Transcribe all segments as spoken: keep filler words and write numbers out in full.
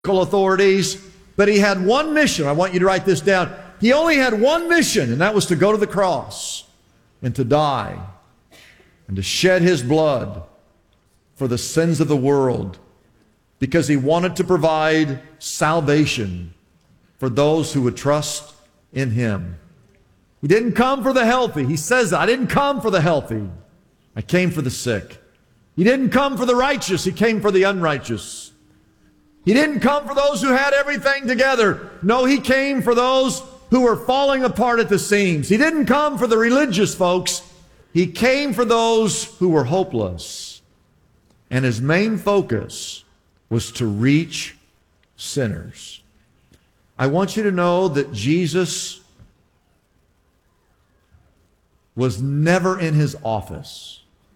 authorities, but he had one mission. I want you to write this down. He only had one mission, and that was to go to the cross and to die and to shed his blood for the sins of the world, because he wanted to provide salvation for those who would trust in him. He didn't come for the healthy. He says, I didn't come for the healthy. I came for the sick. He didn't come for the righteous. He came for the unrighteous. He didn't come for those who had everything together. No, he came for those who were falling apart at the seams. He didn't come for the religious folks. He came for those who were hopeless. And his main focus was to reach sinners. I want you to know that Jesus was never in his office.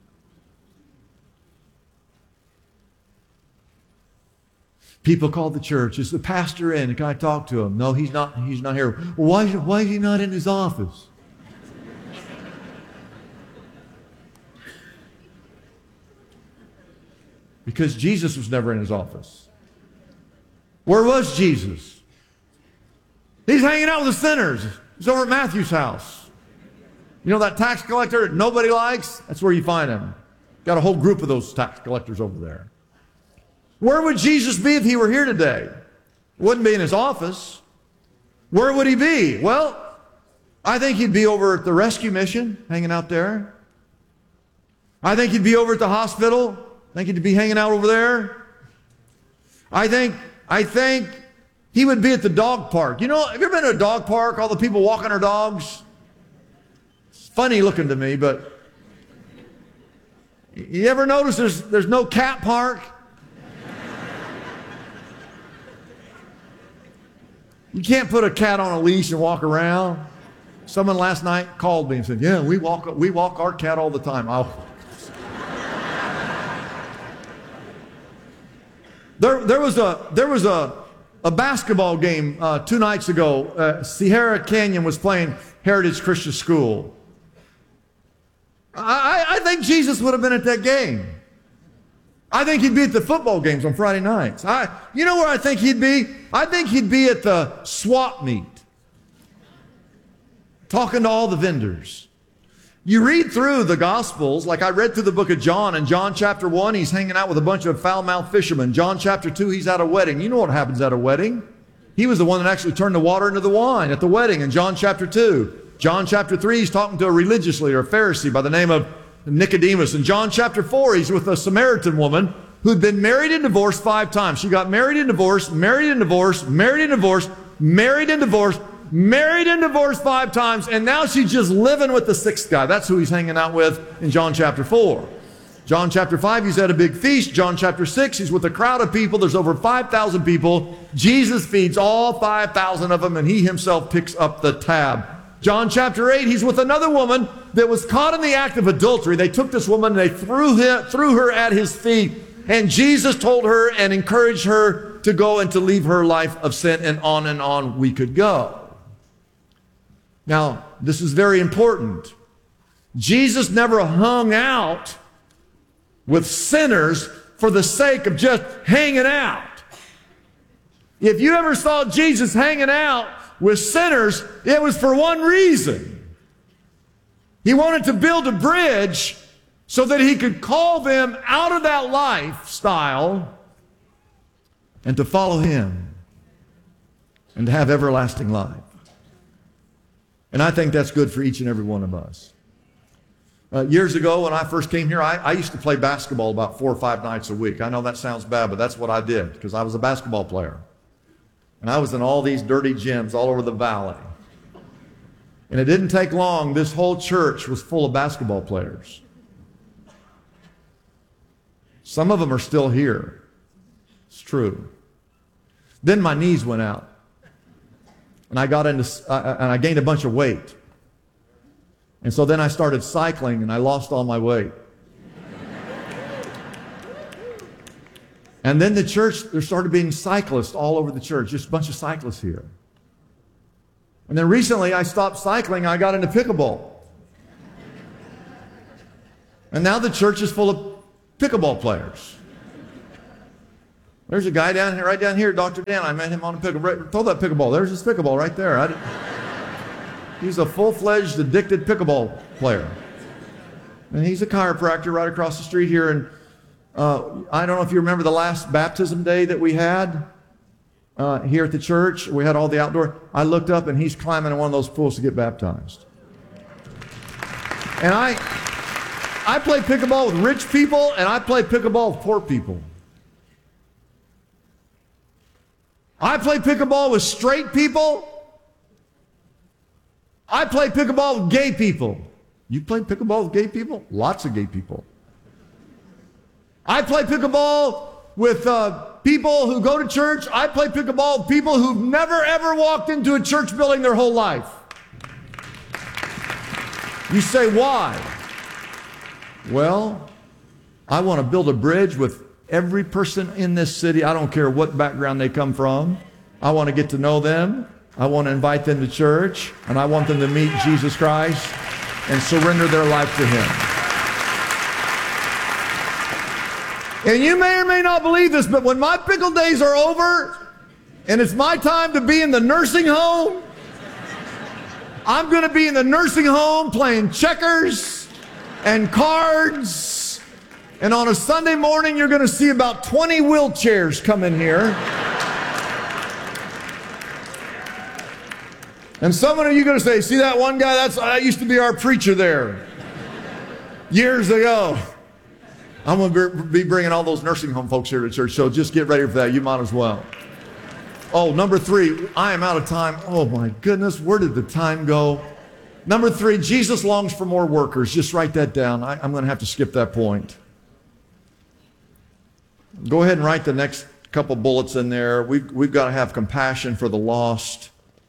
People called the church. Is the pastor in? Can I talk to him? No, he's not. He's not here. Well, why, why is he not in his office? Because Jesus was never in his office. Where was Jesus? He's hanging out with the sinners. He's over at Matthew's house. You know that tax collector that nobody likes? That's where you find him. Got a whole group of those tax collectors over there. Where would Jesus be if he were here today? Wouldn't be in his office. Where would he be? Well, I think he'd be over at the rescue mission, hanging out there. I think he'd be over at the hospital. I think he'd be hanging out over there. I think, I think he would be at the dog park. You know, have you ever been to a dog park? All the people walking their dogs? It's funny looking to me, but you ever notice there's, there's no cat park? You can't put a cat on a leash and walk around. Someone last night called me and said, yeah, we walk, we walk our cat all the time. Oh. There, there was a, there was a, a basketball game uh, two nights ago. Uh, Sierra Canyon was playing Heritage Christian School. I, I think Jesus would have been at that game. I think he'd be at the football games on Friday nights. I, you know where I think he'd be? I think he'd be at the swap meet, talking to all the vendors. You read through the Gospels, like I read through the book of John. In John chapter one, he's hanging out with a bunch of foul-mouthed fishermen. John chapter two, he's at a wedding. You know what happens at a wedding? He was the one that actually turned the water into the wine at the wedding in John chapter two. John chapter three, he's talking to a religious leader, a Pharisee by the name of Nicodemus. In John chapter four, he's with a Samaritan woman who'd been married and divorced five times. She got married and divorced, married and divorced, married and divorced, married and divorced, married and divorced five times, and now she's just living with the sixth guy. That's who he's hanging out with in John chapter four. John chapter five, he's at a big feast. John chapter six, he's with a crowd of people. There's over five thousand people. Jesus feeds all five thousand of them, and he himself picks up the tab. John chapter eight, he's with another woman that was caught in the act of adultery. They took this woman and they threw her, threw her at his feet. And Jesus told her and encouraged her to go and to leave her life of sin, and on and on we could go. Now, this is very important. Jesus never hung out with sinners for the sake of just hanging out. If you ever saw Jesus hanging out with sinners, it was for one reason. He wanted to build a bridge so that he could call them out of that lifestyle and to follow him and to have everlasting life. And I think that's good for each and every one of us. Uh, years ago, when I first came here, I, I used to play basketball about four or five nights a week. I know that sounds bad, but that's what I did because I was a basketball player. And I was in all these dirty gyms all over the valley. And it didn't take long, this whole church was full of basketball players. Some of them are still here. It's true. Then my knees went out. And I got into, uh, and I gained a bunch of weight. And so then I started cycling and I lost all my weight. And then the church, there started being cyclists all over the church, just a bunch of cyclists here. And then recently I stopped cycling, I got into pickleball. And now the church is full of pickleball players. There's a guy down here, right down here, Doctor Dan. I met him on a pickleball. Right, throw that pickleball. There's his pickleball right there. I he's a full-fledged, addicted pickleball player. And he's a chiropractor right across the street here. And uh, I don't know if you remember the last baptism day that we had uh, here at the church. We had all the outdoor. I looked up, and he's climbing in one of those pools to get baptized. And I, I play pickleball with rich people, and I play pickleball with poor people. I play pickleball with straight people. I play pickleball with gay people. You play pickleball with gay people? Lots of gay people. I play pickleball with uh, people who go to church. I play pickleball with people who've never, ever walked into a church building their whole life. You say, why? Well, I want to build a bridge with every person in this city. I don't care what background they come from. I want to get to know them. I want to invite them to church, and I want them to meet Jesus Christ and surrender their life to Him. And you may or may not believe this, but when my pickle days are over and it's my time to be in the nursing home, I'm going to be in the nursing home playing checkers and cards. And on a Sunday morning, you're going to see about twenty wheelchairs come in here. And some of you are going to say, see that one guy? That's, that used to be our preacher there years ago. I'm going to be bringing all those nursing home folks here to church, so just get ready for that. You might as well. Oh, number three, I am out of time. Oh, my goodness, where did the time go? Number three, Jesus longs for more workers. Just write that down. I, I'm going to have to skip that point. Go ahead and write the next couple bullets in there. We've, we've got to have compassion for the lost.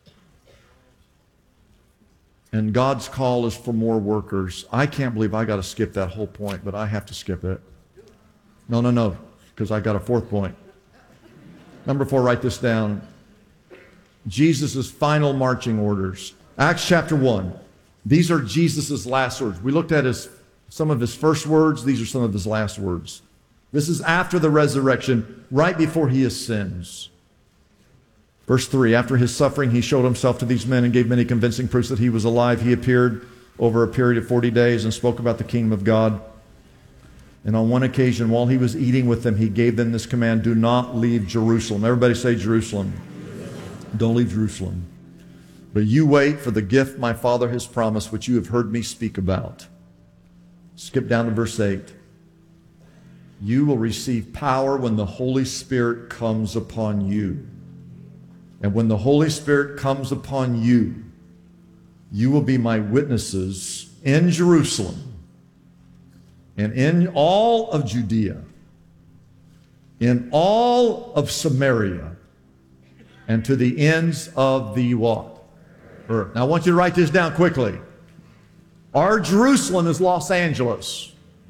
And God's call is for more workers. I can't believe I got to skip that whole point, but I have to skip it. No, no, no, because I got a fourth point. Number four, write this down. Jesus' final marching orders. Acts chapter one. These are Jesus' last words. We looked at his, some of his first words. These are some of his last words. This is after the resurrection, right before he ascends. Verse three, after his suffering, he showed himself to these men and gave many convincing proofs that he was alive. He appeared over a period of forty days and spoke about the kingdom of God. And on one occasion, while he was eating with them, he gave them this command, do not leave Jerusalem. Everybody say Jerusalem. Don't leave Jerusalem. But you wait for the gift my Father has promised, which you have heard me speak about. Skip down to verse eight. You will receive power when the Holy Spirit comes upon you. And when the Holy Spirit comes upon you, you will be my witnesses in Jerusalem and in all of Judea, in all of Samaria, and to the ends of the what? Earth. Now I want you to write this down quickly. Our Jerusalem is Los Angeles.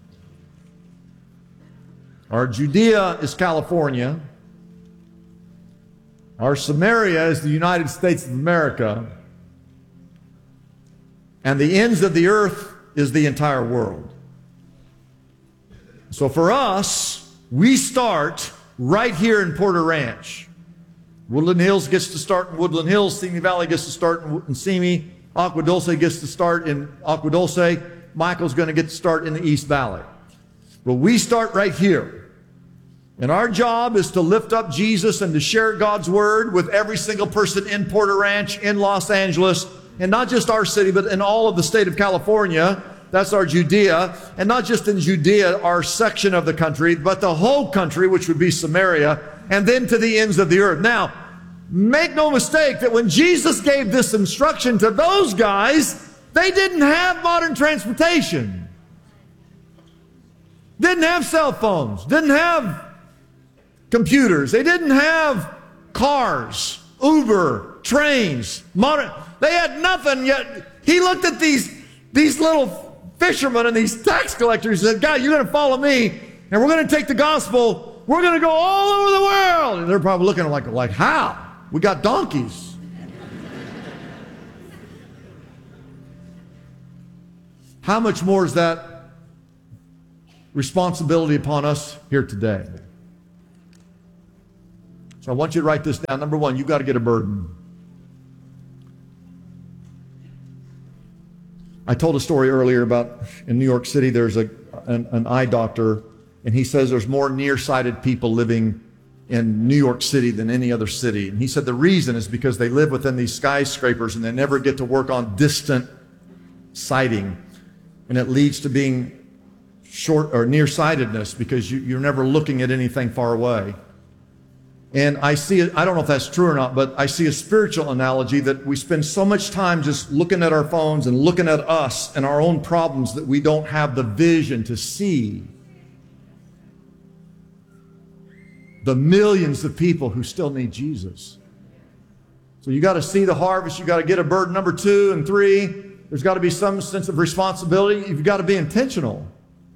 Our Judea is California. Our Samaria is the United States of America. And the ends of the earth is the entire world. So for us, we start right here in Porter Ranch. Woodland Hills gets to start in Woodland Hills. Simi Valley gets to start in Simi. Agua Dulce gets to start in Agua Dulce. Michael's going to get to start in the East Valley. But we start right here. And our job is to lift up Jesus and to share God's word with every single person in Porter Ranch, in Los Angeles, and not just our city, but in all of the state of California. That's our Judea. And not just in Judea, our section of the country, but the whole country, which would be Samaria, and then to the ends of the earth. Now, make no mistake that when Jesus gave this instruction to those guys, they didn't have modern transportation. Didn't have cell phones. Didn't have computers. They didn't have cars, Uber, trains, modern. They had nothing yet. He looked at these, these little fishermen and these tax collectors and said, God, you're going to follow me, and we're going to take the gospel. We're going to go all over the world. And they're probably looking like, like how? We got donkeys. How much more is that responsibility upon us here today? So I want you to write this down. Number one, you've got to get a burden. I told a story earlier about in New York City, there's a, an, an eye doctor, and he says there's more nearsighted people living in New York City than any other city. And he said the reason is because they live within these skyscrapers and they never get to work on distant sighting. And it leads to being short or nearsightedness because you, you're never looking at anything far away. And I see it, I don't know if that's true or not, but I see a spiritual analogy that we spend so much time just looking at our phones and looking at us and our own problems that we don't have the vision to see the millions of people who still need Jesus. So you got to see the harvest, you got to get a burden. Number two and three, there's got to be some sense of responsibility. You've got to be intentional.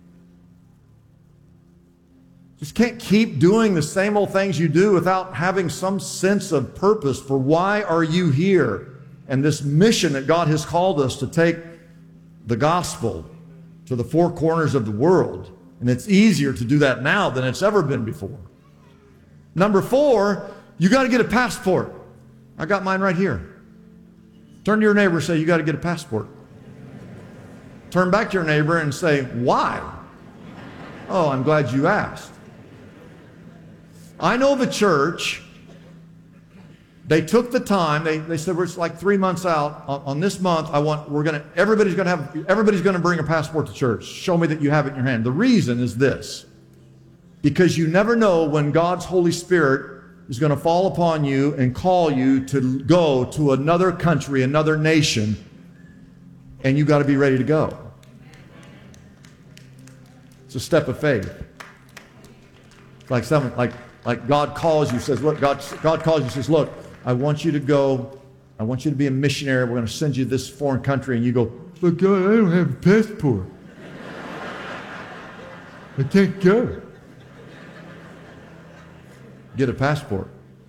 Just can't keep doing the same old things you do without having some sense of purpose for why are you here and this mission that God has called us to take the gospel to the four corners of the world. And it's easier to do that now than it's ever been before. Number four, you got to get a passport. I got mine right here. Turn to your neighbor and say, you got to get a passport. Turn back to your neighbor and say, why? Oh, I'm glad you asked. I know of a church, they took the time, they, they said, we're like three months out. On, on this month, I want, we're going to, everybody's going to have, everybody's going to bring a passport to church. Show me that you have it in your hand. The reason is this, because you never know when God's Holy Spirit is going to fall upon you and call you to go to another country, another nation, and you got to be ready to go. It's a step of faith. It's like someone, like, Like God calls you, says, look, God, God calls you, says, look, I want you to go, I want you to be a missionary. We're going to send you to this foreign country. And you go, but God, I don't have a passport. I can't go. Get a passport.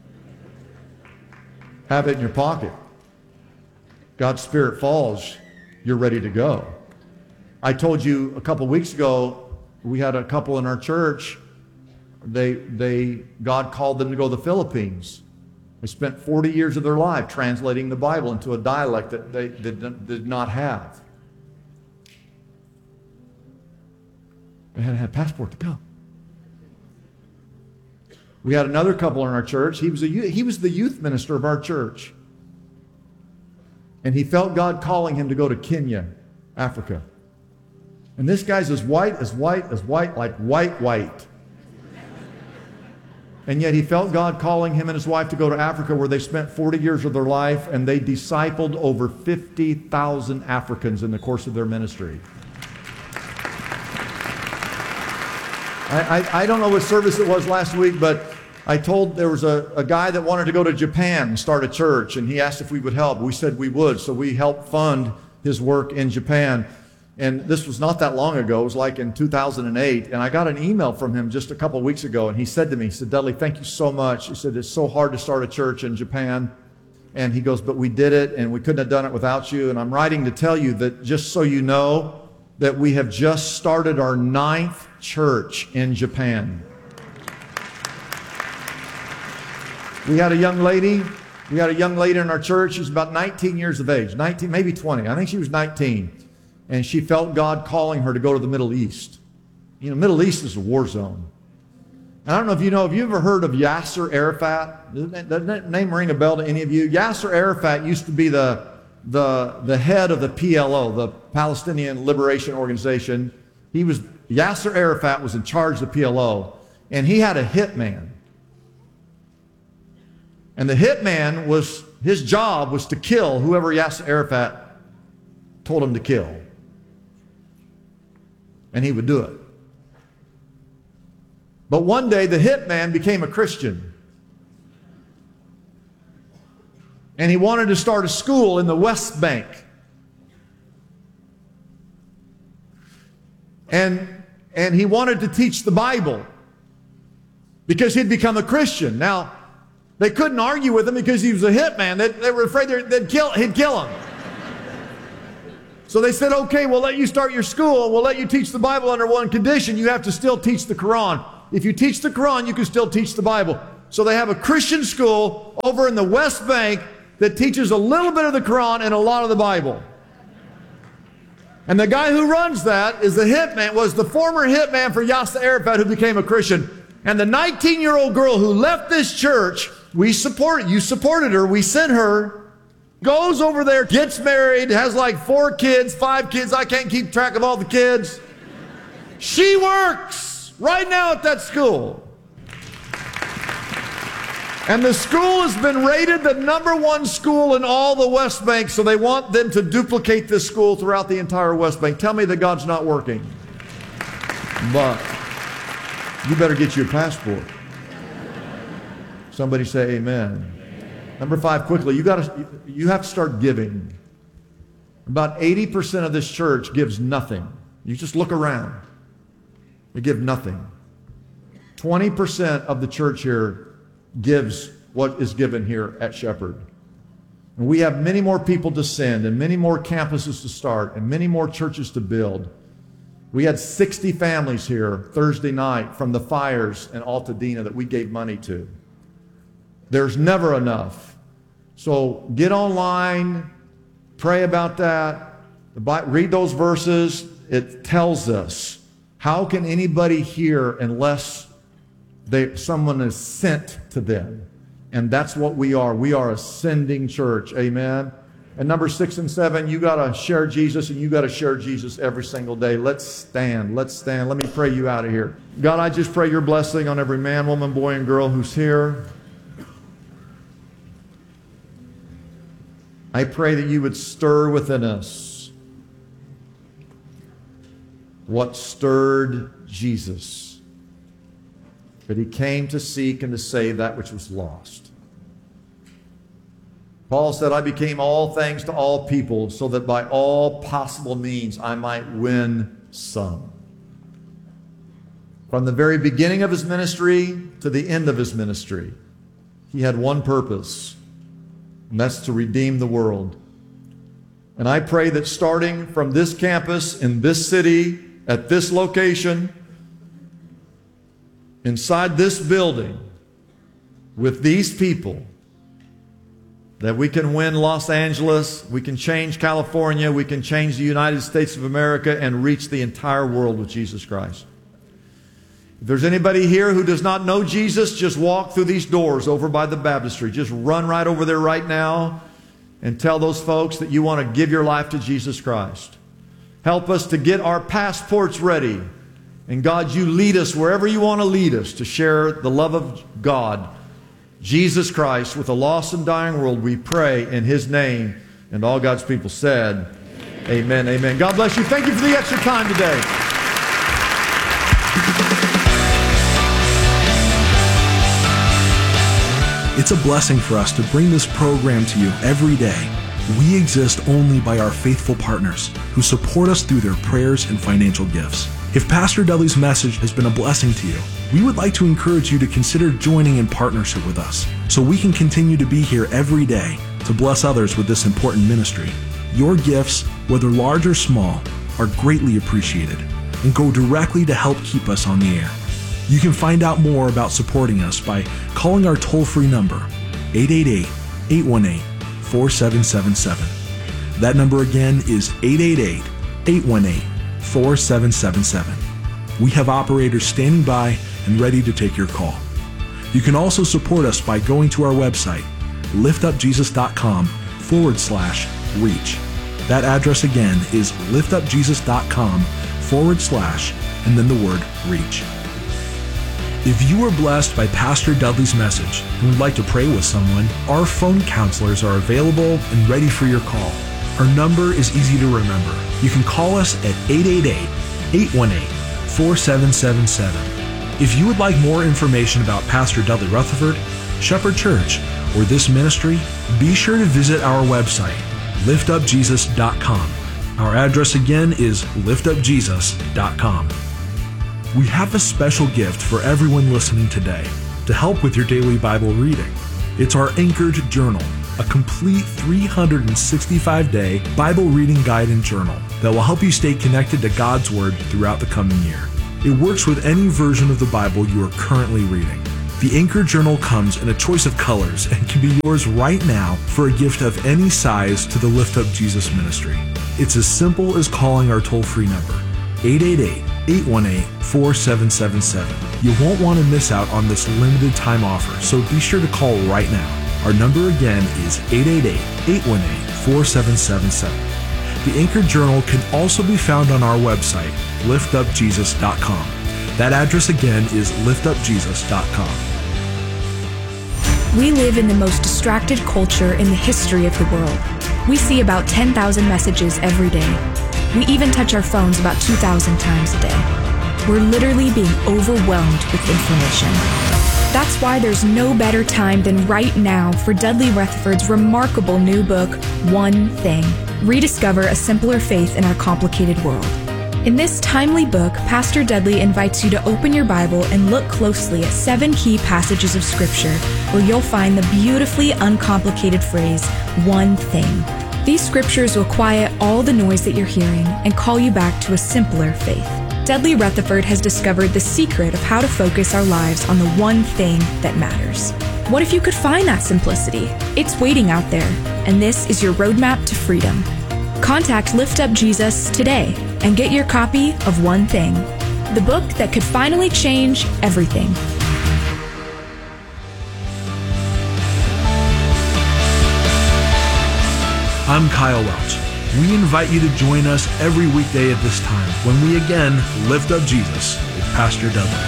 Have it in your pocket. God's Spirit falls, you're ready to go. I told you a couple weeks ago, we had a couple in our church. They, they, God called them to go to the Philippines. They spent forty years of their life translating the Bible into a dialect that they did, did not have. They had to have a passport to go. We had another couple in our church. He was, a, he was the youth minister of our church. And he felt God calling him to go to Kenya, Africa. And this guy's as white, as white, as white, like white, white. And yet he felt God calling him and his wife to go to Africa, where they spent forty years of their life, and they discipled over fifty thousand Africans in the course of their ministry. I, I, I don't know what service it was last week, but I told there was a, a guy that wanted to go to Japan and start a church, and he asked if we would help. We said we would, so we helped fund his work in Japan. And this was not that long ago. It was like in two thousand eight. And I got an email from him just a couple of weeks ago. And he said to me, he said, Dudley, thank you so much. He said, it's so hard to start a church in Japan. And he goes, but we did it, and we couldn't have done it without you. And I'm writing to tell you that, just so you know, that we have just started our ninth church in Japan. We had a young lady. We had a young lady in our church. She's about nineteen years of age, nineteen, maybe twenty. I think she was nineteen. And she felt God calling her to go to the Middle East. You know, Middle East is a war zone. And I don't know if you know, have you ever heard of Yasser Arafat? Doesn't that, doesn't that name ring a bell to any of you? Yasser Arafat used to be the, the, the head of the P L O, the Palestinian Liberation Organization. He was, Yasser Arafat was in charge of the P L O. And he had a hitman. And the hitman was, his job was to kill whoever Yasser Arafat told him to kill. And he would do it. But one day the hitman became a Christian. And he wanted to start a school in the West Bank. And, and he wanted to teach the Bible because he'd become a Christian. Now, they couldn't argue with him because he was a hitman. They, they were afraid they'd kill, he'd kill him. So they said, okay, we'll let you start your school. We'll let you teach the Bible under one condition. You have to still teach the Quran. If you teach the Quran, you can still teach the Bible. So they have a Christian school over in the West Bank that teaches a little bit of the Quran and a lot of the Bible. And the guy who runs that is the hitman, was the former hitman for Yasser Arafat, who became a Christian. And the nineteen-year-old girl who left this church, we support, you supported her, we sent her, goes over there, gets married, has like four kids, five kids, I can't keep track of all the kids. She works right now at that school. And the school has been rated the number one school in all the West Bank, so they want them to duplicate this school throughout the entire West Bank. Tell me that God's not working. But you better get your passport. Somebody say amen. Number five, quickly, you gotta, you have to start giving. About eighty percent of this church gives nothing. You just look around. They give nothing. twenty percent of the church here gives what is given here at Shepherd. And we have many more people to send and many more campuses to start and many more churches to build. We had sixty families here Thursday night from the fires in Altadena that we gave money to. There's never enough. So get online, pray about that, read those verses. It tells us, how can anybody hear unless they, someone is sent to them? And that's what we are. We are a sending church. Amen. And number six and seven, you got to share Jesus, and you got to share Jesus every single day. Let's stand. Let's stand. Let me pray you out of here. God, I just pray your blessing on every man, woman, boy, and girl who's here. I pray that you would stir within us what stirred Jesus. That he came to seek and to save that which was lost. Paul said, I became all things to all people so that by all possible means I might win some. From the very beginning of his ministry to the end of his ministry, he had one purpose, and that's to redeem the world. And I pray that starting from this campus, in this city, at this location, inside this building, with these people, that we can win Los Angeles, we can change California, we can change the United States of America and reach the entire world with Jesus Christ. If there's anybody here who does not know Jesus, just walk through these doors over by the baptistry. Just run right over there right now and tell those folks that you want to give your life to Jesus Christ. Help us to get our passports ready. And God, you lead us wherever you want to lead us to share the love of God, Jesus Christ, with a lost and dying world. We pray in his name. And all God's people said, amen, amen. God bless you. Thank you for the extra time today. It's a blessing for us to bring this program to you every day. We exist only by our faithful partners who support us through their prayers and financial gifts. If Pastor Dudley's message has been a blessing to you, we would like to encourage you to consider joining in partnership with us so we can continue to be here every day to bless others with this important ministry. Your gifts, whether large or small, are greatly appreciated and go directly to help keep us on the air. You can find out more about supporting us by calling our toll-free number, eight eight eight, eight one eight, four seven seven seven. That number again is eight eight eight, eight one eight, four seven seven seven. We have operators standing by and ready to take your call. You can also support us by going to our website, liftupjesus.com forward slash reach. That address again is liftupjesus.com forward slash and then the word reach. If you were blessed by Pastor Dudley's message and would like to pray with someone, our phone counselors are available and ready for your call. Our number is easy to remember. You can call us at eight eight eight, eight one eight, four seven seven seven. If you would like more information about Pastor Dudley Rutherford, Shepherd Church, or this ministry, be sure to visit our website, lift up jesus dot com. Our address again is lift up jesus dot com. We have a special gift for everyone listening today to help with your daily Bible reading. It's our Anchored Journal, a complete three hundred sixty-five day Bible reading guide and journal that will help you stay connected to God's Word throughout the coming year. It works with any version of the Bible you are currently reading. The Anchor Journal comes in a choice of colors and can be yours right now for a gift of any size to the Lift Up Jesus Ministry. It's as simple as calling our toll-free number, eight eight eight, eight one eight, four seven seven seven. You won't want to miss out on this limited time offer, so be sure to call right now. Our number again is eight eight eight, eight one eight, four seven seven seven. The Anchor Journal can also be found on our website, lift up jesus dot com. That address again is lift up jesus dot com. We live in the most distracted culture in the history of the world. We see about ten thousand messages every day. We even touch our phones about two thousand times a day. We're literally being overwhelmed with information. That's why there's no better time than right now for Dudley Rutherford's remarkable new book, One Thing. Rediscover a simpler faith in our complicated world. In this timely book, Pastor Dudley invites you to open your Bible and look closely at seven key passages of Scripture where you'll find the beautifully uncomplicated phrase, one thing. These scriptures will quiet all the noise that you're hearing and call you back to a simpler faith. Dudley Rutherford has discovered the secret of how to focus our lives on the one thing that matters. What if you could find that simplicity? It's waiting out there, and this is your roadmap to freedom. Contact Lift Up Jesus today and get your copy of One Thing, the book that could finally change everything. I'm Kyle Welch. We invite you to join us every weekday at this time when we again lift up Jesus with Pastor Dudley.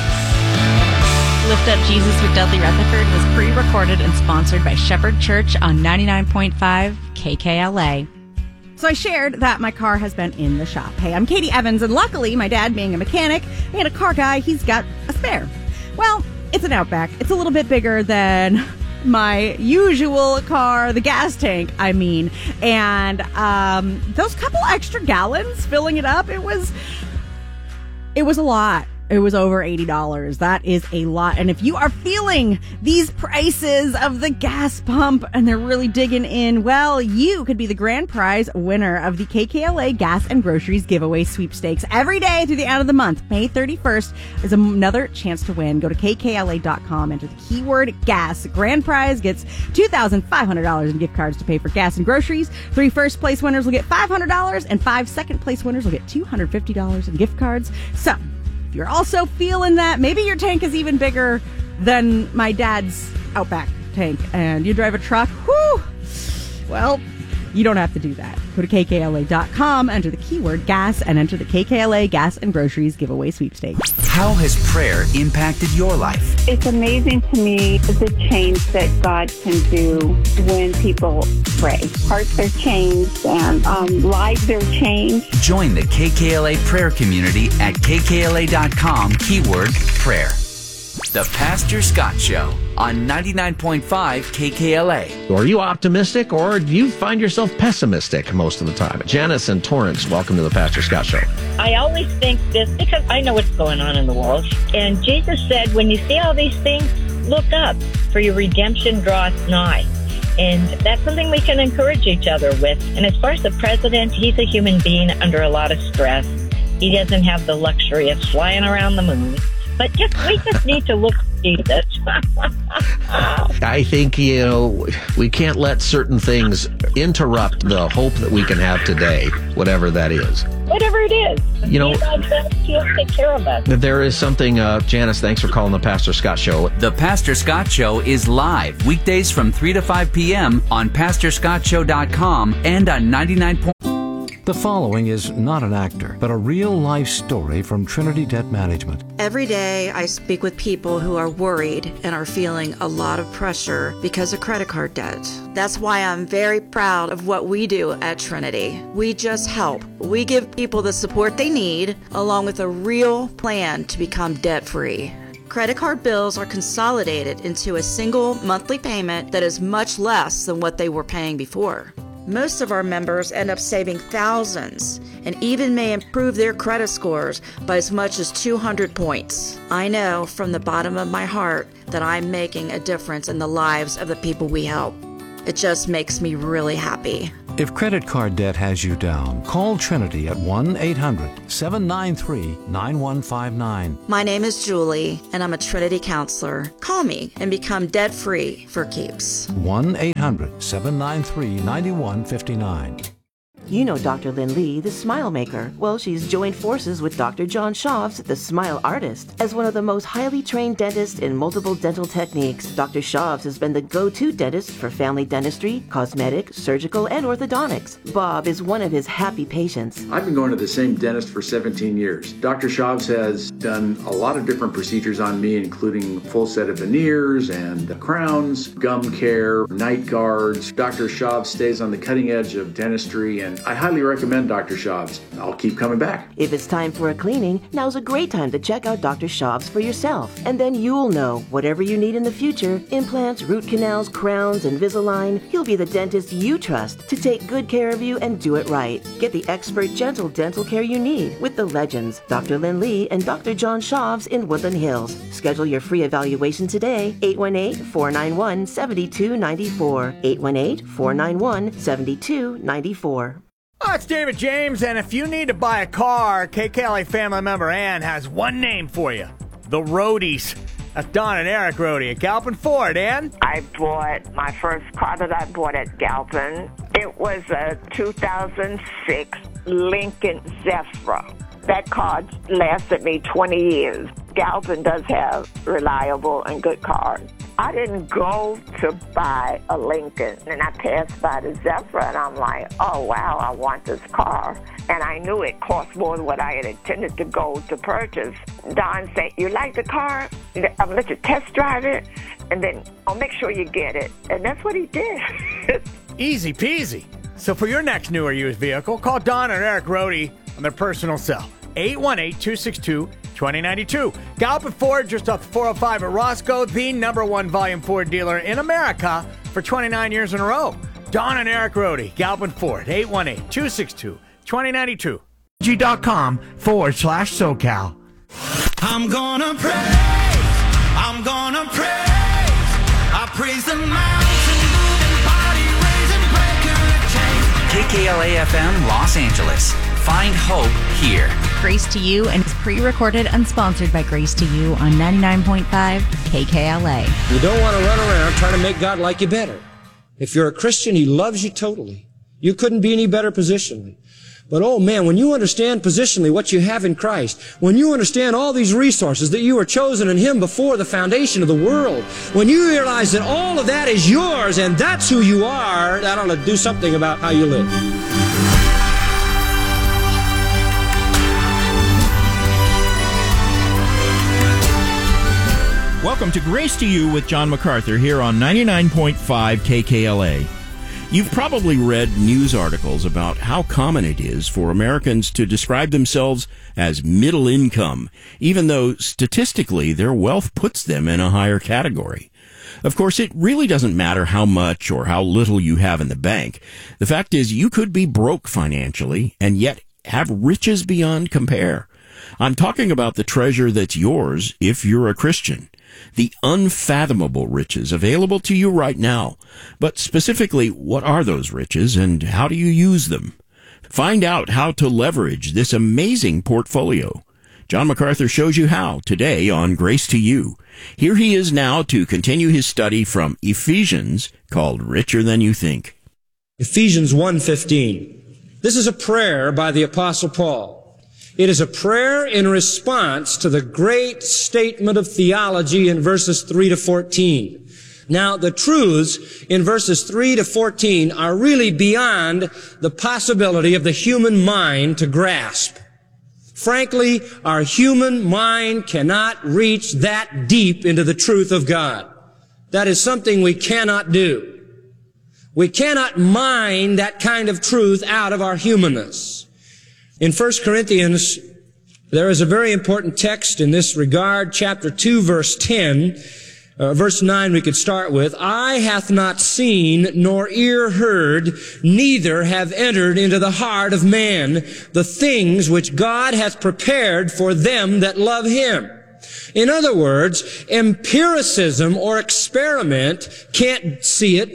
Lift Up Jesus with Dudley Rutherford was pre-recorded and sponsored by Shepherd Church on ninety-nine point five K K L A. So I shared that my car has been in the shop. Hey, I'm Katie Evans, and luckily, my dad being a mechanic and a car guy, he's got a spare. Well, it's an Outback. It's a little bit bigger than my usual car, the gas tank, I mean. And um, those couple extra gallons filling it up, it was, it was a lot. It was over eighty dollars. That is a lot. And if you are feeling these prices of the gas pump and they're really digging in, well, you could be the grand prize winner of the K K L A Gas and Groceries Giveaway Sweepstakes. Every day through the end of the month, May thirty-first, is another chance to win. Go to K K L A dot com, enter the keyword gas. Grand prize gets two thousand five hundred dollars in gift cards to pay for gas and groceries. Three first place winners will get five hundred dollars, and five second place winners will get two hundred fifty dollars in gift cards. So, if you're also feeling that, maybe your tank is even bigger than my dad's Outback tank, and you drive a truck, whew, well, you don't have to do that. Go to K K L A dot com, enter the keyword gas, and enter the K K L A Gas and Groceries Giveaway Sweepstakes. How has prayer impacted your life? It's amazing to me the change that God can do when people pray. Hearts are changed and um, lives are changed. Join the K K L A prayer community at K K L A dot com, keyword prayer. The Pastor Scott Show on ninety-nine point five K K L A. Are you optimistic or do you find yourself pessimistic most of the time? Janice and Torrance, welcome to the Pastor Scott Show. I always think this because I know what's going on in the world. And Jesus said, when you see all these things, look up, for your redemption draweth nigh. And that's something we can encourage each other with. And as far as the president, he's a human being under a lot of stress. He doesn't have the luxury of flying around the moon. But just we just need to look at Jesus. I think, you know, we can't let certain things interrupt the hope that we can have today, whatever that is. Whatever it is. You know, he'll take care of us. There is something, uh, Janice, thanks for calling the Pastor Scott Show. The Pastor Scott Show is live weekdays from three to five p.m. on pastor scott show dot com and on ninety-nine point five. The following is not an actor, but a real-life story from Trinity Debt Management. Every day I speak with people who are worried and are feeling a lot of pressure because of credit card debt. That's why I'm very proud of what we do at Trinity. We just help. We give people the support they need, along with a real plan to become debt-free. Credit card bills are consolidated into a single monthly payment that is much less than what they were paying before. Most of our members end up saving thousands and even may improve their credit scores by as much as two hundred points. I know from the bottom of my heart that I'm making a difference in the lives of the people we help. It just makes me really happy. If credit card debt has you down, call Trinity at one eight hundred seven nine three nine one five nine. My name is Julie, and I'm a Trinity counselor. Call me and become debt-free for keeps. one eight hundred seven nine three nine one five nine. You know Doctor Lynn Lee, the Smile Maker. Well, she's joined forces with Doctor John Schaafs, the Smile Artist. As one of the most highly trained dentists in multiple dental techniques, Doctor Schaafs has been the go-to dentist for family dentistry, cosmetic, surgical, and orthodontics. Bob is one of his happy patients. I've been going to the same dentist for seventeen years. Doctor Schaafs has done a lot of different procedures on me, including full set of veneers and crowns, gum care, night guards. Doctor Schaafs stays on the cutting edge of dentistry, and I highly recommend Doctor Schaafs. I'll keep coming back. If it's time for a cleaning, now's a great time to check out Doctor Schaafs for yourself. And then you'll know whatever you need in the future, implants, root canals, crowns, Invisalign, he'll be the dentist you trust to take good care of you and do it right. Get the expert, gentle dental care you need with the legends, Doctor Lynn Lee and Doctor John Schaafs in Woodland Hills. Schedule your free evaluation today, eight one eight, four nine one, seven two nine four, eight one eight, four nine one, seven two nine four. Oh, it's David James, and if you need to buy a car, K K L A family member Ann has one name for you. The Roadies. That's Don and Eric Roadie at Galpin Ford. Ann? I bought my first car that I bought at Galpin. It was a two thousand six Lincoln Zephyr. That car lasted me twenty years. Galpin does have reliable and good cars. I didn't go to buy a Lincoln, and I passed by the Zephyr, and I'm like, oh, wow, I want this car. And I knew it cost more than what I had intended to go to purchase. Don said, you like the car? I'm going to let you test drive it, and then I'll make sure you get it. And that's what he did. Easy peasy. So for your next new or used vehicle, call Don and Eric Roadie on their personal cell, eight one eight, two six two, two zero nine two. Galpin Ford, just off the four oh five at Roscoe, the number one volume Ford dealer in America for twenty-nine years in a row. Don and Eric Roadie, Galpin Ford, eight one eight, two six two, two zero nine two. G.com forward slash SoCal. I'm gonna praise, I'm gonna praise, I praise the mountain moving, body raising, breaker of chains. K K L A F M Los Angeles. Find hope here. Grace to You and is pre-recorded and sponsored by Grace to You on ninety-nine point five K K L A. You don't want to run around trying to make God like you better. If you're a Christian, He loves you totally. You couldn't be any better positionally. But oh man, when you understand positionally what you have in Christ, when you understand all these resources that you were chosen in Him before the foundation of the world, when you realize that all of that is yours and that's who you are, that ought to do something about how you live. Welcome to Grace to You with John MacArthur here on ninety-nine point five K K L A. You've probably read news articles about how common it is for Americans to describe themselves as middle income, even though statistically their wealth puts them in a higher category. Of course, it really doesn't matter how much or how little you have in the bank. The fact is, you could be broke financially and yet have riches beyond compare. I'm talking about the treasure that's yours if you're a Christian. The unfathomable riches available to you right now. But specifically, what are those riches and how do you use them? Find out how to leverage this amazing portfolio. John MacArthur shows you how today on Grace to You. Here he is now to continue his study from Ephesians called Richer Than You Think. Ephesians one fifteen. This is a prayer by the Apostle Paul. It is a prayer in response to the great statement of theology in verses three to fourteen. Now, the truths in verses three to fourteen are really beyond the possibility of the human mind to grasp. Frankly, our human mind cannot reach that deep into the truth of God. That is something we cannot do. We cannot mine that kind of truth out of our humanness. In First Corinthians, there is a very important text in this regard, chapter two, verse ten. Uh, verse nine we could start with. Eye hath not seen, nor ear heard, neither have entered into the heart of man the things which God hath prepared for them that love Him. In other words, empiricism or experiment can't see it.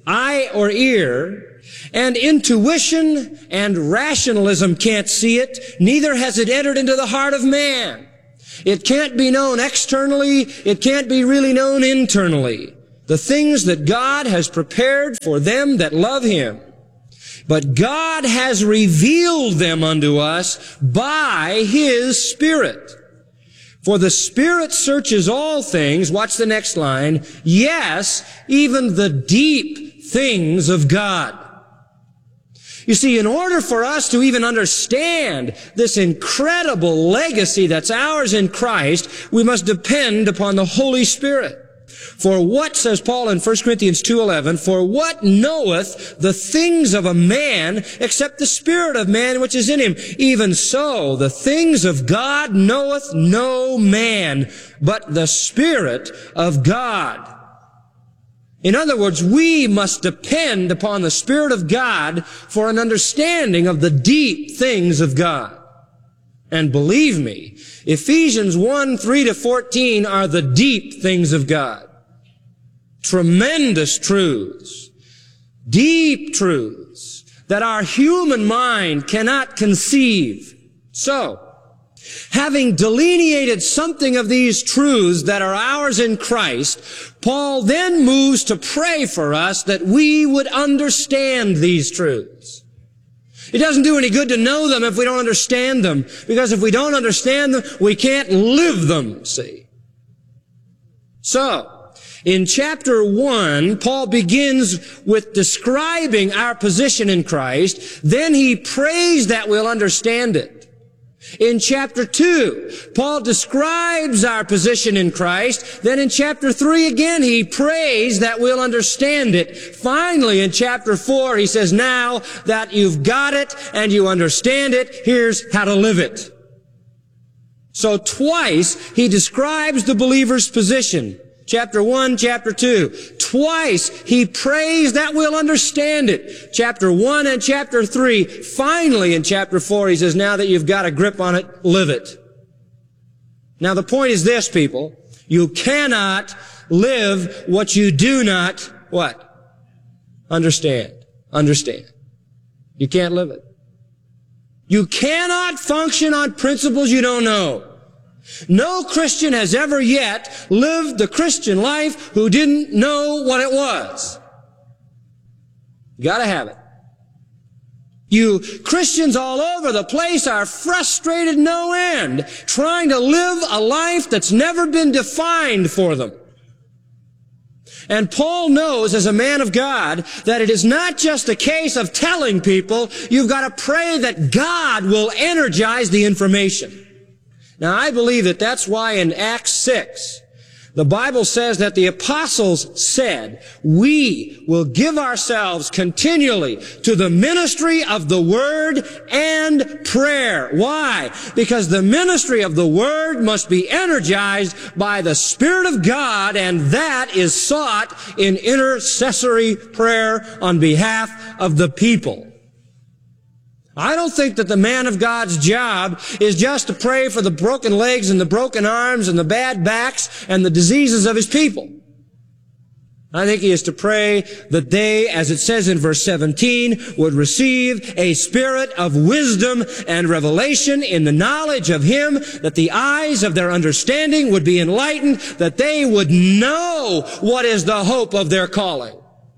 eye or ear, and intuition and rationalism can't see it, neither has it entered into the heart of man. It can't be known externally, it can't be really known internally. The things that God has prepared for them that love Him. But God has revealed them unto us by His Spirit. For the Spirit searches all things, watch the next line, yes, even the deep things of God. You see, in order for us to even understand this incredible legacy that's ours in Christ, we must depend upon the Holy Spirit. For what, says Paul in First Corinthians two eleven, for what knoweth the things of a man except the spirit of man which is in him? Even so, the things of God knoweth no man, but the Spirit of God. In other words, we must depend upon the Spirit of God for an understanding of the deep things of God. And believe me, Ephesians one, three to fourteen are the deep things of God. Tremendous truths, deep truths that our human mind cannot conceive. So, having delineated something of these truths that are ours in Christ, Paul then moves to pray for us that we would understand these truths. It doesn't do any good to know them if we don't understand them, because if we don't understand them, we can't live them, see. So, in chapter one, Paul begins with describing our position in Christ. Then he prays that we'll understand it. In chapter two, Paul describes our position in Christ. Then in chapter three again, he prays that we'll understand it. Finally, in chapter four, he says, now that you've got it and you understand it, here's how to live it. So twice, he describes the believer's position. Chapter one, chapter two. Twice he prays that we'll understand it. Chapter one and chapter three. Finally in chapter four he says, now that you've got a grip on it, live it. Now the point is this, people. You cannot live what you do not, what? Understand. Understand. You can't live it. You cannot function on principles you don't know. No Christian has ever yet lived the Christian life who didn't know what it was. You gotta have it. You Christians all over the place are frustrated no end, trying to live a life that's never been defined for them. And Paul knows, as a man of God, that it is not just a case of telling people. You've got to pray that God will energize the information. Now, I believe that that's why in Acts six, the Bible says that the apostles said, we will give ourselves continually to the ministry of the Word and prayer. Why? Because the ministry of the Word must be energized by the Spirit of God, and that is sought in intercessory prayer on behalf of the people. I don't think that the man of God's job is just to pray for the broken legs and the broken arms and the bad backs and the diseases of his people. I think he is to pray that they, as it says in verse seventeen, would receive a spirit of wisdom and revelation in the knowledge of Him, that the eyes of their understanding would be enlightened, that they would know what is the hope of their calling.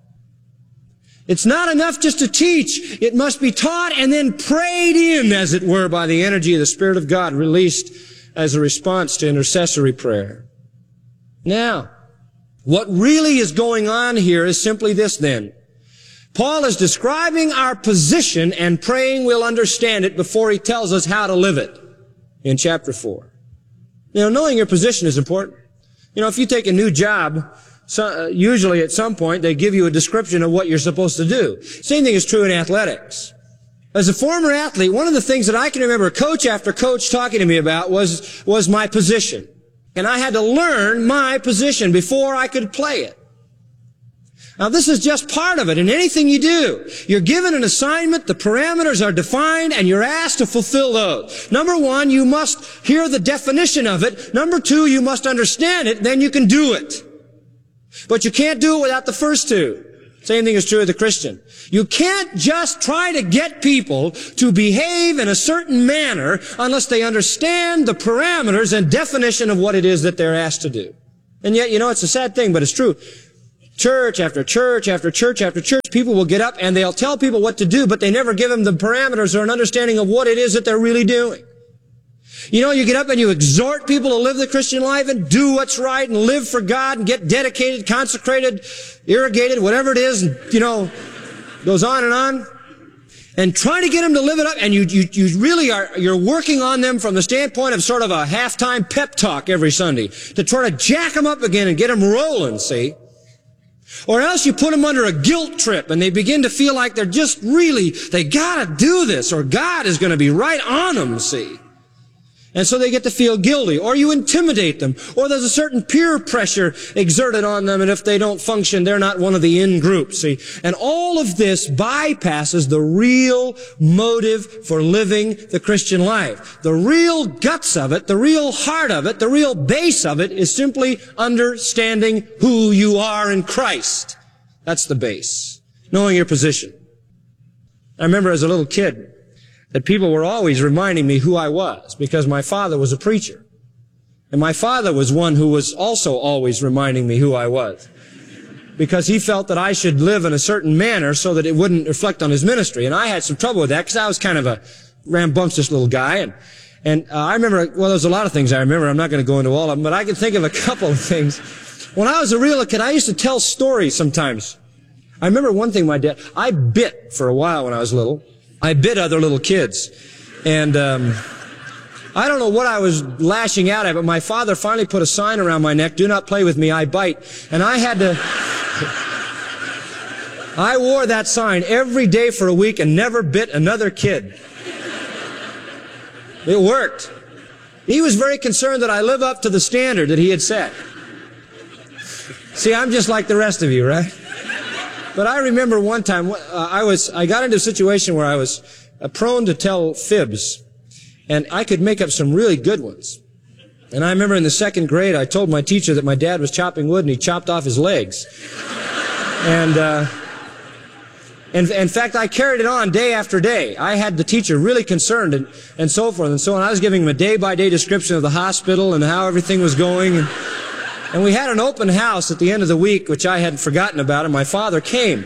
It's not enough just to teach. It must be taught and then prayed in, as it were, by the energy of the Spirit of God released as a response to intercessory prayer. Now, what really is going on here is simply this then. Paul is describing our position and praying we'll understand it before he tells us how to live it in chapter four. You know, knowing your position is important. You know, if you take a new job, So, uh, usually at some point they give you a description of what you're supposed to do. Same thing is true in athletics. As a former athlete, one of the things that I can remember coach after coach talking to me about was, was my position. And I had to learn my position before I could play it. Now this is just part of it in anything you do. You're given an assignment, the parameters are defined, and you're asked to fulfill those. Number one, you must hear the definition of it. Number two, you must understand it, then you can do it. But you can't do it without the first two. Same thing is true of the Christian. You can't just try to get people to behave in a certain manner unless they understand the parameters and definition of what it is that they're asked to do. And yet, you know, it's a sad thing, but it's true. Church after church after church after church, people will get up and they'll tell people what to do, but they never give them the parameters or an understanding of what it is that they're really doing. You know, you get up and you exhort people to live the Christian life and do what's right and live for God and get dedicated, consecrated, irrigated, whatever it is, and, you know, goes on and on. And try to get them to live it up, and you, you, you really are, you're working on them from the standpoint of sort of a halftime pep talk every Sunday to try to jack them up again and get them rolling, see? Or else you put them under a guilt trip and they begin to feel like they're just really, they gotta do this or God is gonna be right on them, see? And so they get to feel guilty. Or you intimidate them. Or there's a certain peer pressure exerted on them, and if they don't function, they're not one of the in-group, see? And all of this bypasses the real motive for living the Christian life. The real guts of it, the real heart of it, the real base of it is simply understanding who you are in Christ. That's the base. Knowing your position. I remember as a little kid, that people were always reminding me who I was, because my father was a preacher. And my father was one who was also always reminding me who I was, because he felt that I should live in a certain manner so that it wouldn't reflect on his ministry. And I had some trouble with that, because I was kind of a rambunctious little guy. And, and uh, I remember, well, there's a lot of things I remember. I'm not going to go into all of them, but I can think of a couple of things. When I was a real kid, I used to tell stories sometimes. I remember one thing my dad, I bit for a while when I was little. I bit other little kids. And um, I don't know what I was lashing out at, but my father finally put a sign around my neck, "Do not play with me, I bite." And I had to... I wore that sign every day for a week and never bit another kid. It worked. He was very concerned that I live up to the standard that he had set. See, I'm just like the rest of you, right? But I remember one time, uh, I was, I got into a situation where I was uh, prone to tell fibs, and I could make up some really good ones. And I remember in the second grade, I told my teacher that my dad was chopping wood and he chopped off his legs. And, uh, and in fact, I carried it on day after day. I had the teacher really concerned and, and so forth and so on. I was giving him a day-by-day description of the hospital and how everything was going. And, And we had an open house at the end of the week, which I hadn't forgotten about, and my father came.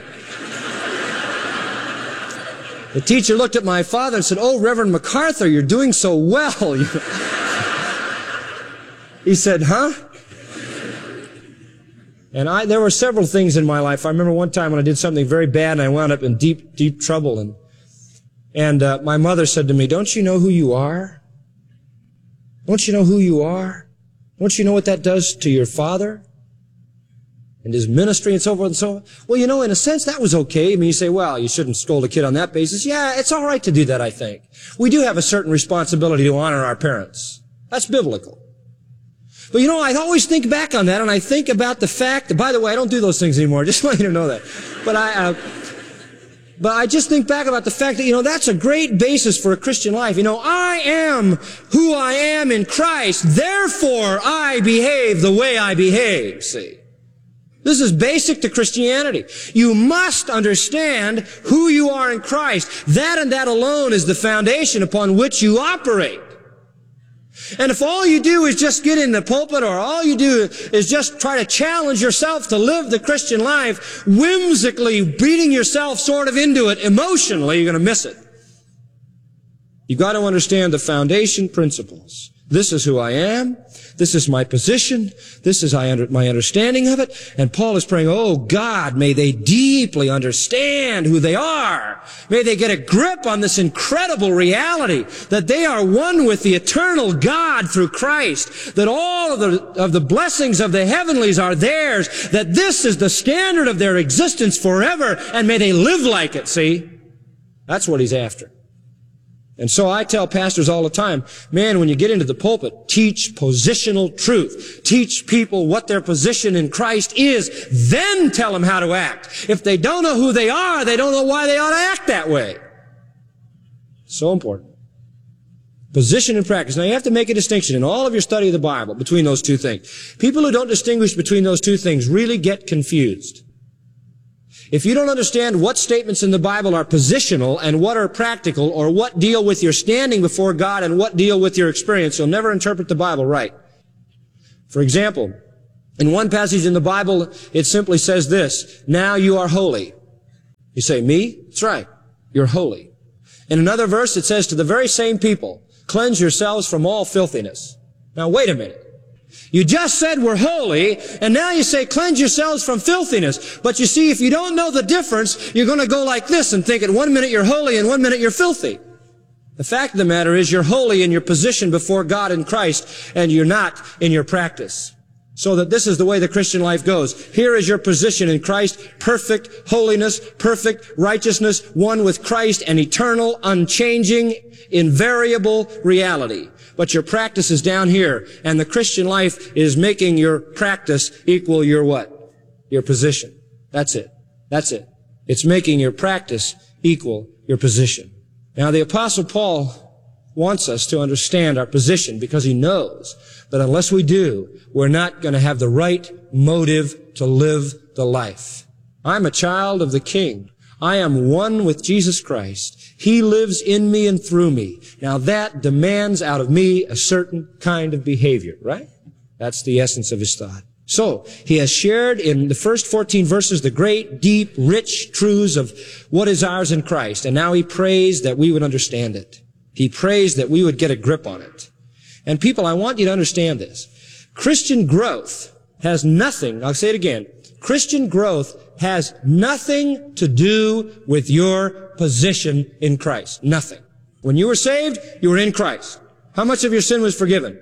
The teacher looked at my father and said, "Oh, Reverend MacArthur, you're doing so well." He said, "Huh?" And I, there were several things in my life. I remember one time when I did something very bad and I wound up in deep, deep trouble. And, and uh, my mother said to me, "Don't you know who you are? Don't you know who you are? Don't you know what that does to your father and his ministry and so forth and so on?" Well, you know, in a sense, that was okay. I mean, you say, well, you shouldn't scold a kid on that basis. Yeah, it's all right to do that, I think. We do have a certain responsibility to honor our parents. That's biblical. But, you know, I always think back on that, and I think about the fact that, by the way, I don't do those things anymore. Just let you know that. But I... Uh, But I just think back about the fact that, you know, that's a great basis for a Christian life. You know, I am who I am in Christ, therefore I behave the way I behave, see. This is basic to Christianity. You must understand who you are in Christ. That and that alone is the foundation upon which you operate. And if all you do is just get in the pulpit, or all you do is just try to challenge yourself to live the Christian life, whimsically beating yourself sort of into it emotionally, you're going to miss it. You've got to understand the foundation principles. This is who I am. This is my position. This is my understanding of it. And Paul is praying, oh God, may they deeply understand who they are. May they get a grip on this incredible reality that they are one with the eternal God through Christ, that all of the, of the blessings of the heavenlies are theirs, that this is the standard of their existence forever, and may they live like it, see? That's what he's after. And so I tell pastors all the time, man, when you get into the pulpit, teach positional truth. Teach people what their position in Christ is, then tell them how to act. If they don't know who they are, they don't know why they ought to act that way. So important. Position and practice. Now you have to make a distinction in all of your study of the Bible between those two things. People who don't distinguish between those two things really get confused. If you don't understand what statements in the Bible are positional and what are practical, or what deal with your standing before God and what deal with your experience, you'll never interpret the Bible right. For example, in one passage in the Bible, it simply says this, now you are holy. You say, me? That's right. You're holy. In another verse, it says to the very same people, cleanse yourselves from all filthiness. Now wait a minute. You just said we're holy, and now you say cleanse yourselves from filthiness. But you see, if you don't know the difference, you're going to go like this and think at one minute you're holy and one minute you're filthy. The fact of the matter is you're holy in your position before God in Christ, and you're not in your practice. So that this is the way the Christian life goes. Here is your position in Christ, perfect holiness, perfect righteousness, one with Christ, and eternal, unchanging, invariable reality. But your practice is down here, and the Christian life is making your practice equal your what? Your position. That's it. That's it. It's making your practice equal your position. Now, the Apostle Paul wants us to understand our position because he knows that unless we do, we're not going to have the right motive to live the life. I'm a child of the King. I am one with Jesus Christ. He lives in me and through me. Now that demands out of me a certain kind of behavior, right? That's the essence of his thought. So, he has shared in the first fourteen verses the great, deep, rich truths of what is ours in Christ. And now he prays that we would understand it. He prays that we would get a grip on it. And people, I want you to understand this. Christian growth has nothing, I'll say it again, Christian growth has nothing to do with your position in Christ. Nothing. When you were saved, you were in Christ. How much of your sin was forgiven?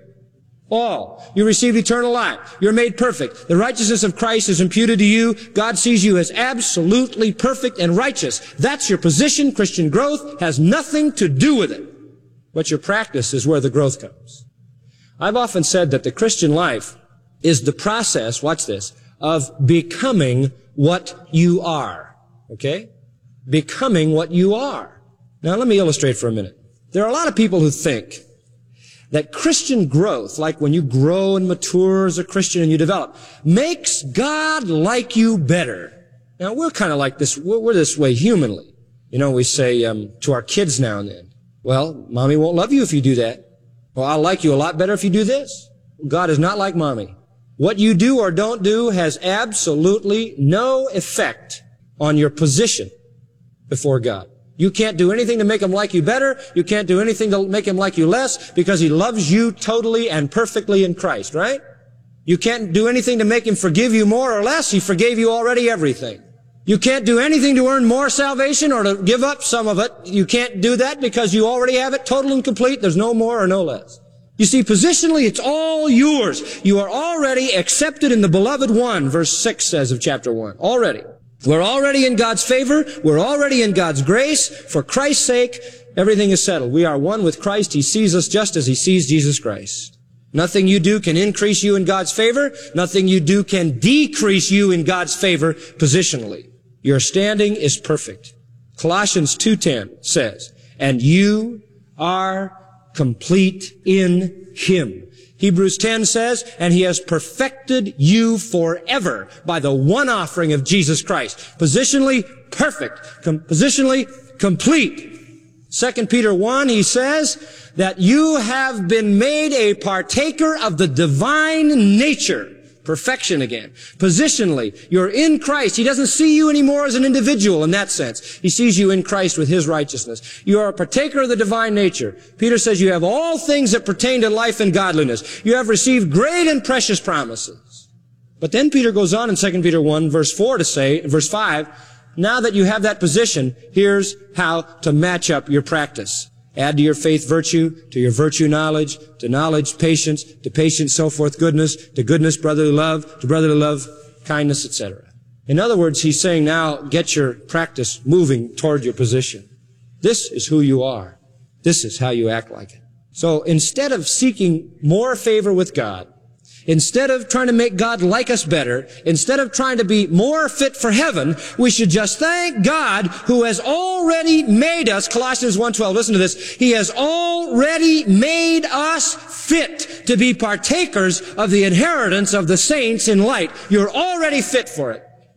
All. You received eternal life. You're made perfect. The righteousness of Christ is imputed to you. God sees you as absolutely perfect and righteous. That's your position. Christian growth has nothing to do with it. But your practice is where the growth comes. I've often said that the Christian life is the process, watch this, of becoming what you are. Okay? Becoming what you are. Now let me illustrate for a minute. There are a lot of people who think that Christian growth, like when you grow and mature as a Christian and you develop, makes God like you better. Now we're kind of like this, we're, we're this way humanly. You know, we say um, to our kids now and then, well, mommy won't love you if you do that. Well, I'll like you a lot better if you do this. God is not like mommy. What you do or don't do has absolutely no effect on your position before God. You can't do anything to make him like you better. You can't do anything to make him like you less because he loves you totally and perfectly in Christ, right? You can't do anything to make him forgive you more or less. He forgave you already everything. You can't do anything to earn more salvation or to give up some of it. You can't do that because you already have it total and complete. There's no more or no less. You see, positionally, it's all yours. You are already accepted in the beloved one, verse six says of chapter one. Already. We're already in God's favor. We're already in God's grace. For Christ's sake, everything is settled. We are one with Christ. He sees us just as he sees Jesus Christ. Nothing you do can increase you in God's favor. Nothing you do can decrease you in God's favor positionally. Your standing is perfect. Colossians two ten says, and you are complete in him. Hebrews ten says, and he has perfected you forever by the one offering of Jesus Christ. Positionally perfect. Com- positionally complete. Second Peter one, he says that you have been made a partaker of the divine nature. Perfection again. Positionally, you're in Christ. He doesn't see you anymore as an individual in that sense. He sees you in Christ with his righteousness. You are a partaker of the divine nature. Peter says you have all things that pertain to life and godliness. You have received great and precious promises. But then Peter goes on in Second Peter one, verse four to say, verse five, now that you have that position, here's how to match up your practice. Add to your faith virtue, to your virtue knowledge, to knowledge patience, to patience so forth goodness, to goodness brotherly love, to brotherly love kindness, et cetera. In other words, he's saying now get your practice moving toward your position. This is who you are. This is how you act like it. So instead of seeking more favor with God, instead of trying to make God like us better, instead of trying to be more fit for heaven, we should just thank God who has already made us, Colossians one twelve, listen to this, he has already made us fit to be partakers of the inheritance of the saints in light. You're already fit for it.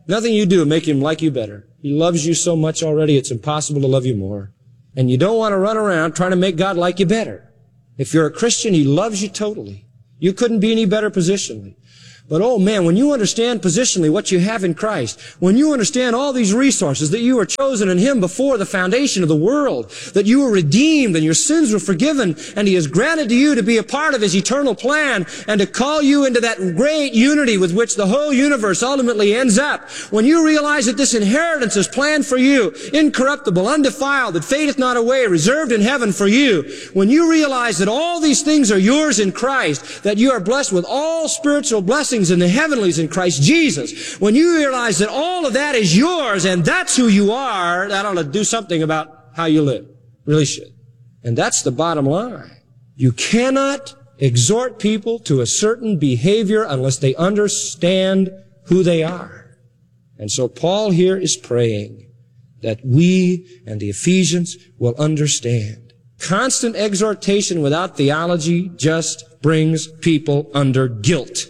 Nothing you do will make him like you better. He loves you so much already, it's impossible to love you more. And you don't want to run around trying to make God like you better. If you're a Christian, he loves you totally. You couldn't be any better positionally. But oh man, when you understand positionally what you have in Christ, when you understand all these resources, that you were chosen in Him before the foundation of the world, that you were redeemed and your sins were forgiven, and He has granted to you to be a part of His eternal plan and to call you into that great unity with which the whole universe ultimately ends up. When you realize that this inheritance is planned for you, incorruptible, undefiled, that fadeth not away, reserved in heaven for you, when you realize that all these things are yours in Christ, that you are blessed with all spiritual blessings in the heavenlies in Christ Jesus, when you realize that all of that is yours and that's who you are, that ought to do something about how you live. Really should. And that's the bottom line. You cannot exhort people to a certain behavior unless they understand who they are. And so Paul here is praying that we and the Ephesians will understand. Constant exhortation without theology just brings people under guilt.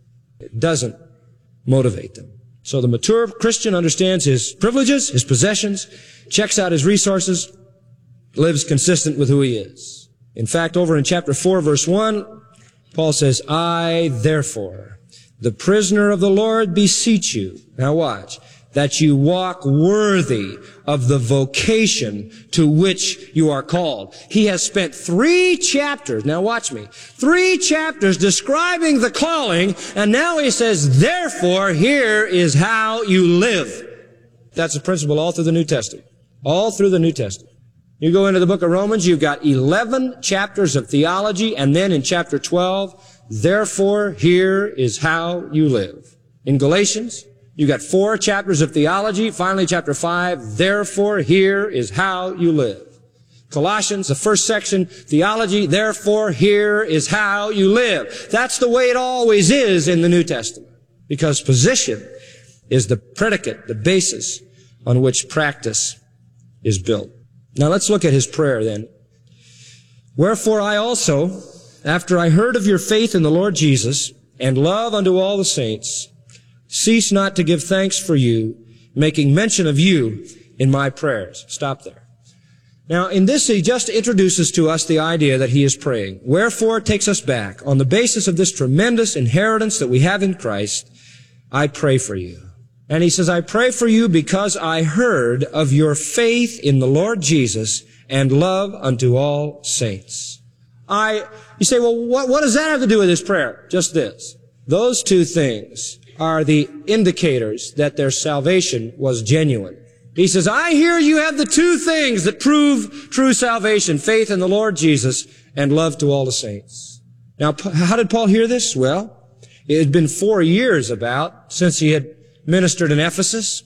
It doesn't motivate them. So the mature Christian understands his privileges, his possessions, checks out his resources, lives consistent with who he is. In fact, over in chapter four, verse one, Paul says, I, therefore, the prisoner of the Lord, beseech you. Now watch. That you walk worthy of the vocation to which you are called. He has spent three chapters, now watch me, three chapters describing the calling, and now he says, therefore, here is how you live. That's a principle all through the New Testament. All through the New Testament. You go into the book of Romans, you've got eleven chapters of theology, and then in chapter twelve, therefore, here is how you live. In Galatians, you got four chapters of theology. Finally, chapter five, therefore, here is how you live. Colossians, the first section, theology, therefore, here is how you live. That's the way it always is in the New Testament. Because position is the predicate, the basis on which practice is built. Now let's look at his prayer then. Wherefore I also, after I heard of your faith in the Lord Jesus and love unto all the saints, cease not to give thanks for you, making mention of you in my prayers. Stop there. Now, in this, he just introduces to us the idea that he is praying. Wherefore, it takes us back. On the basis of this tremendous inheritance that we have in Christ, I pray for you. And he says, I pray for you because I heard of your faith in the Lord Jesus and love unto all saints. I, you say, well, what, what does that have to do with this prayer? Just this. Those two things are the indicators that their salvation was genuine. He says, I hear you have the two things that prove true salvation, faith in the Lord Jesus and love to all the saints. Now, how did Paul hear this? Well, it had been four years about since he had ministered in Ephesus.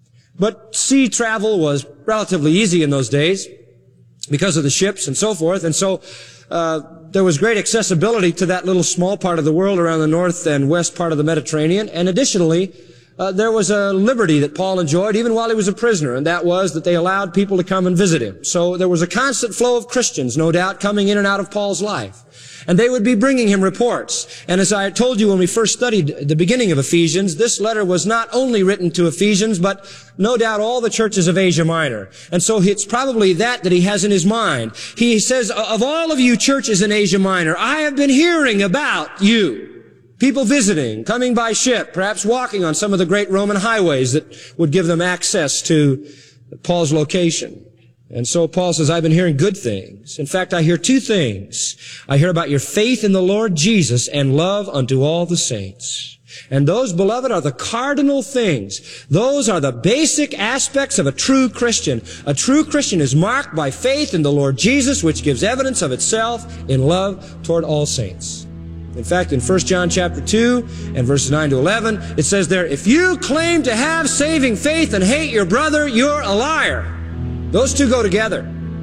But sea travel was relatively easy in those days because of the ships and so forth. And so uh there was great accessibility to that little small part of the world around the north and west part of the Mediterranean. And additionally, uh, there was a liberty that Paul enjoyed even while he was a prisoner, and that was that they allowed people to come and visit him. So there was a constant flow of Christians, no doubt, coming in and out of Paul's life. And they would be bringing him reports. And as I told you when we first studied the beginning of Ephesians, this letter was not only written to Ephesians, but no doubt all the churches of Asia Minor. And so it's probably that that he has in his mind. He says, of all of you churches in Asia Minor, I have been hearing about you. People visiting, coming by ship, perhaps walking on some of the great Roman highways that would give them access to Paul's location. And so Paul says, I've been hearing good things. In fact, I hear two things. I hear about your faith in the Lord Jesus and love unto all the saints. And those, beloved, are the cardinal things. Those are the basic aspects of a true Christian. A true Christian is marked by faith in the Lord Jesus, which gives evidence of itself in love toward all saints. In fact, in First John chapter two and verses nine to eleven, it says there, if you claim to have saving faith and hate your brother, you're a liar. Those two go together.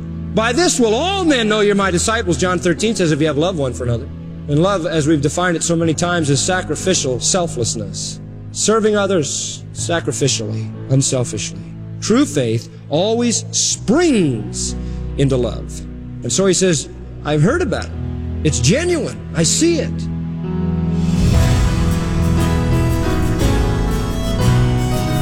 By this will all men know you're my disciples, John thirteen says, if you have love one for another. And love, as we've defined it so many times, is sacrificial selflessness. Serving others sacrificially, unselfishly. True faith always springs into love. And so he says, I've heard about it. It's genuine. I see it.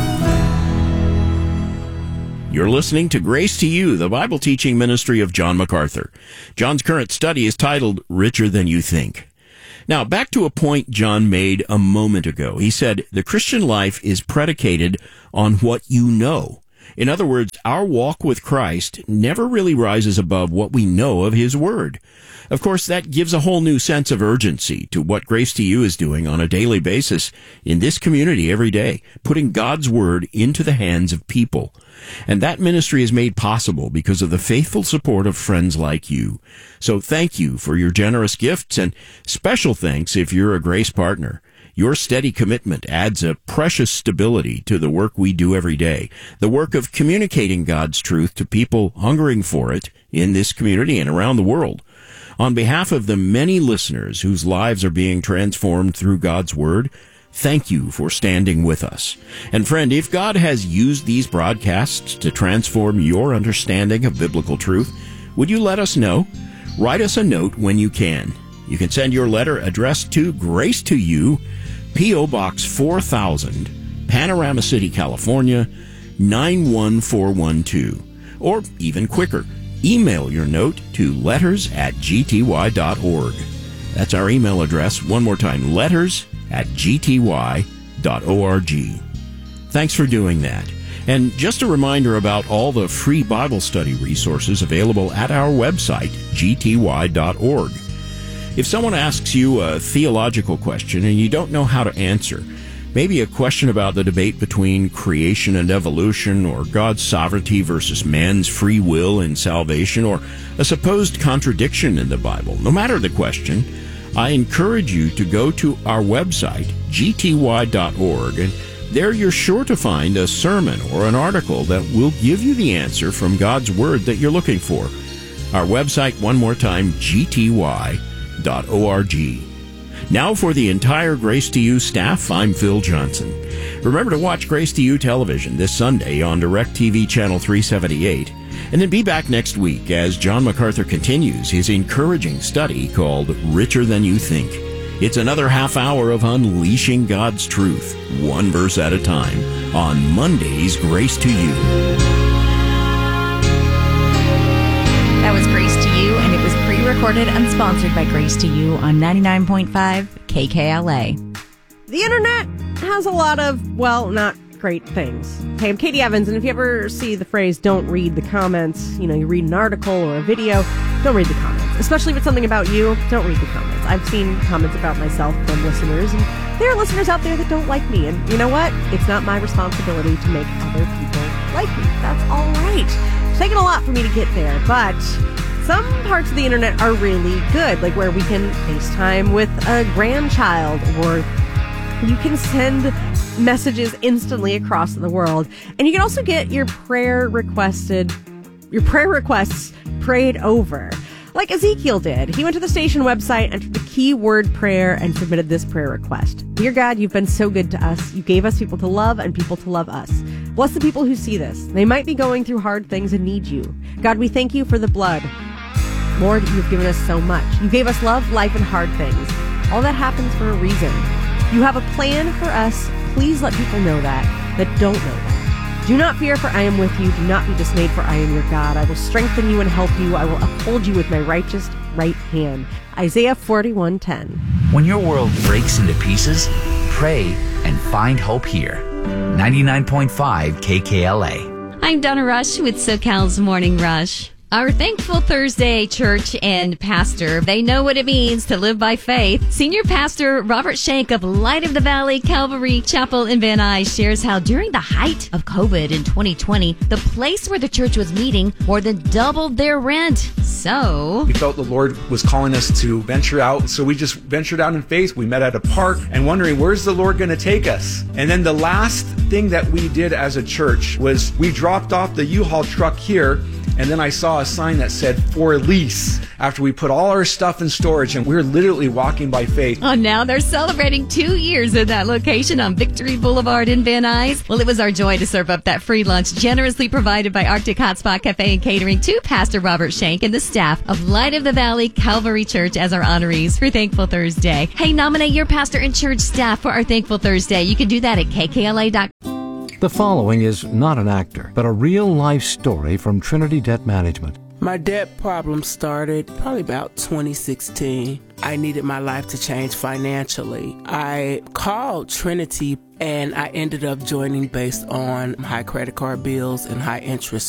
You're listening to Grace to You, the Bible teaching ministry of John MacArthur. John's current study is titled Richer Than You Think. Now, back to a point John made a moment ago. He said, the Christian life is predicated on what you know. In other words, our walk with Christ never really rises above what we know of His Word. Of course, that gives a whole new sense of urgency to what Grace to You is doing on a daily basis in this community every day, putting God's Word into the hands of people. And that ministry is made possible because of the faithful support of friends like you. So thank you for your generous gifts, and special thanks if you're a Grace partner. Your steady commitment adds a precious stability to the work we do every day, the work of communicating God's truth to people hungering for it in this community and around the world. On behalf of the many listeners whose lives are being transformed through God's Word, thank you for standing with us. And friend, if God has used these broadcasts to transform your understanding of biblical truth, would you let us know? Write us a note when you can. You can send your letter addressed to Grace to You, P O. Box four thousand, Panorama City, California, nine one four one two. Or even quicker, email your note to letters at g t y dot org. That's our email address. One more time, letters at g t y dot org. Thanks for doing that. And just a reminder about all the free Bible study resources available at our website, g t y dot org. If someone asks you a theological question and you don't know how to answer, maybe a question about the debate between creation and evolution, or God's sovereignty versus man's free will in salvation, or a supposed contradiction in the Bible, no matter the question, I encourage you to go to our website, g t y dot org, and there you're sure to find a sermon or an article that will give you the answer from God's Word that you're looking for. Our website, one more time, g t y dot org. Now for the entire Grace to You staff, I'm Phil Johnson. Remember to watch Grace to You television this Sunday on DirecTV Channel three seventy-eight, and then be back next week as John MacArthur continues his encouraging study called Richer Than You Think. It's another half hour of unleashing God's truth, one verse at a time, on Monday's Grace to You. That was Grace to You, and it was pre-recorded and sponsored by Grace to You on ninety-nine point five K K L A. The internet has a lot of, well, not great things. Hey, I'm Katie Evans, and if you ever see the phrase, don't read the comments, you know, you read an article or a video, don't read the comments. Especially if it's something about you, don't read the comments. I've seen comments about myself from listeners, and there are listeners out there that don't like me, and you know what? It's not my responsibility to make other people like me. That's all right. It's taken a lot for me to get there, but some parts of the internet are really good, like where we can FaceTime with a grandchild, or you can send messages instantly across the world. And you can also get your prayer requested, your prayer requests prayed over, like Ezekiel did. He went to the station website, entered the keyword prayer, and submitted this prayer request. Dear God, you've been so good to us. You gave us people to love and people to love us. Bless the people who see this. They might be going through hard things and need you. God, we thank you for the blood. Lord, you've given us so much. You gave us love, life, and hard things. All that happens for a reason. You have a plan for us. Please let people know that, that don't know that. Do not fear, for I am with you. Do not be dismayed, for I am your God. I will strengthen you and help you. I will uphold you with my righteous right hand. Isaiah forty-one ten. When your world breaks into pieces, pray and find hope here. ninety-nine point five K K L A. I'm Donna Rush with SoCal's Morning Rush. Our Thankful Thursday church and pastor, they know what it means to live by faith. Senior Pastor Robert Shank of Light of the Valley Calvary Chapel in Van Nuys shares how during the height of COVID in twenty twenty, the place where the church was meeting more than doubled their rent. So we felt the Lord was calling us to venture out, so we just ventured out in faith. We met at a park and wondering, where's the Lord going to take us? And then the last thing that we did as a church was we dropped off the U-Haul truck here, and then I saw a sign that said for lease after we put all our stuff in storage, and we we're literally walking by faith. Oh, now they're celebrating two years at that location on Victory Boulevard in Van Nuys. Well, it was our joy to serve up that free lunch generously provided by Arctic Hotspot Cafe and Catering to Pastor Robert Shank and the staff of Light of the Valley Calvary Church as our honorees for Thankful Thursday. Hey, nominate your pastor and church staff for our Thankful Thursday. You can do that at K K L A dot com. The following is not an actor, but a real-life story from Trinity Debt Management. My debt problem started probably about twenty sixteen. I needed my life to change financially. I called Trinity and I ended up joining based on high credit card bills and high interest